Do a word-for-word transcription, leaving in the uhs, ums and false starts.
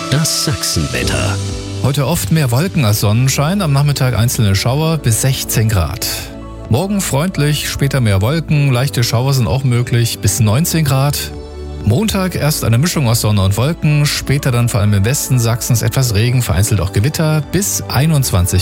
Das Sachsenwetter. Heute oft mehr Wolken als Sonnenschein, am Nachmittag einzelne Schauer bis sechzehn Grad. Morgen freundlich, später mehr Wolken, leichte Schauer sind auch möglich bis neunzehn Grad. Montag erst eine Mischung aus Sonne und Wolken, später dann vor allem im Westen Sachsens etwas Regen, vereinzelt auch Gewitter bis einundzwanzig